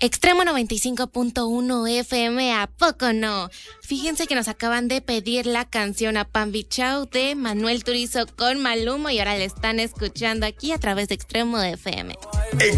Extremo 95.1 FM, ¿a poco no? Fíjense que nos acaban de pedir la canción a Pambichao de Manuel Turizo con Maluma y ahora la están escuchando aquí a través de Extremo FM.